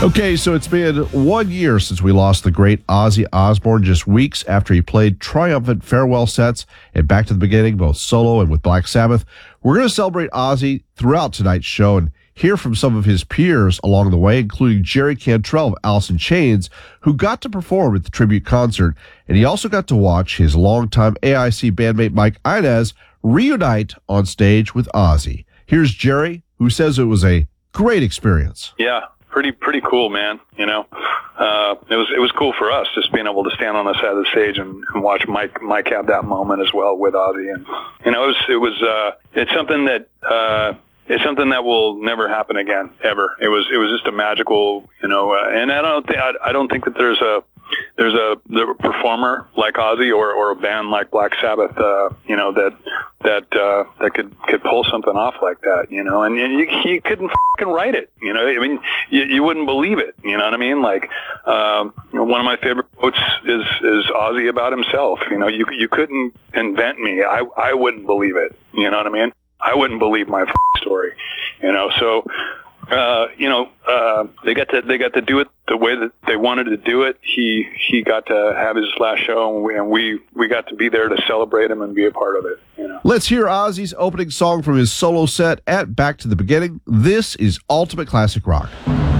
Okay, so it's been 1 year since we lost the great Ozzy Osbourne, just weeks after he played triumphant farewell sets and Back to the Beginning, both solo and with Black Sabbath. We're going to celebrate Ozzy throughout tonight's show and hear from some of his peers along the way, including Jerry Cantrell of Alice in Chains, who got to perform at the tribute concert, and he also got to watch his longtime AIC bandmate Mike Inez reunite on stage with Ozzy. Here's Jerry, who says it was a great experience. Yeah. Pretty cool, man. You know, it was cool for us just being able to stand on the side of the stage and watch Mike have that moment as well with Ozzy, and you know, it's something that will never happen again, ever. It was just a magical, you know, and I don't think that there's a performer like Ozzy or a band like Black Sabbath, you know, that could pull something off like that, you know, and you couldn't fucking write it, you know. I mean, you wouldn't believe it, you know what I mean? Like, you know, one of my favorite quotes is Ozzy about himself. You know, you couldn't invent me. I wouldn't believe it. You know what I mean? I wouldn't believe my story, you know. So, you know, they got to do it the way that they wanted to do it. He got to have his last show, and we got to be there to celebrate him and be a part of it, you know. Let's hear Ozzy's opening song from his solo set at Back to the Beginning. This is Ultimate Classic Rock.